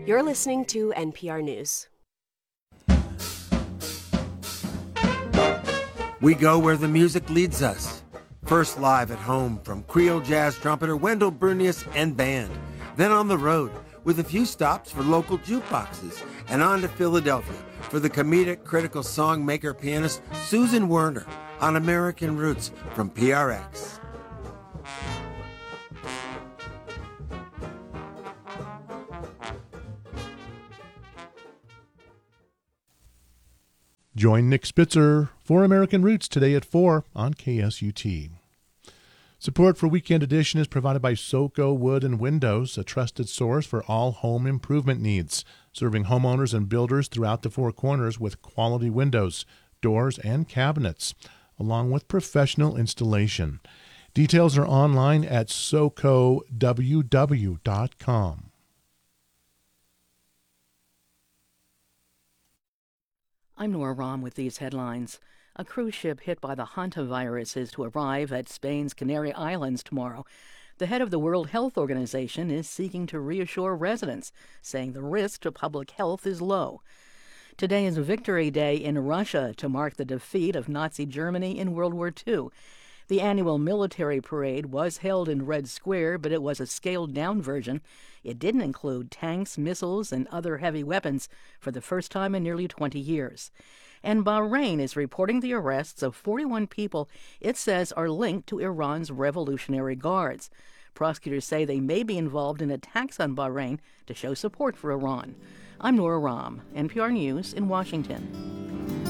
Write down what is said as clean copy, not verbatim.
You're listening to NPR News. We go where the music leads us. First live at home from Creole jazz trumpeter Wendell Brunius and band. Then on the road with a few stops for local jukeboxes. And on to Philadelphia for the comedic critical songmaker pianist Susan Werner on American Roots from PRX. Join Nick Spitzer for American Roots today at 4 on KSUT. Support for Weekend Edition is provided by SoCo Wood and Windows, a trusted source for all home improvement needs, serving homeowners and builders throughout the Four Corners with quality windows, doors, and cabinets, along with professional installation. Details are online at SoCoWW.com. I'm Nora Rahm with these headlines. A cruise ship hit by the hantavirus is to arrive at Spain's Canary Islands tomorrow. The head of the World Health Organization is seeking to reassure residents, saying the risk to public health is low. Today is Victory Day in Russia to mark the defeat of Nazi Germany in World War II. The annual military parade was held in Red Square, but it was a scaled-down version. It didn't include tanks, missiles, and other heavy weapons for the first time in nearly 20 years. And Bahrain is reporting the arrests of 41 people it says are linked to Iran's Revolutionary Guards. Prosecutors say they may be involved in attacks on Bahrain to show support for Iran. I'm Nora Rahm, NPR News in Washington.